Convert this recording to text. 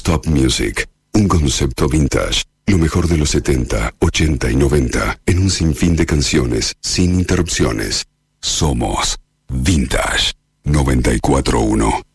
Non-Stop Music, un concepto vintage. Lo mejor de los 70, 80 y 90 en un sinfín de canciones sin interrupciones. Somos Vintage 94.1.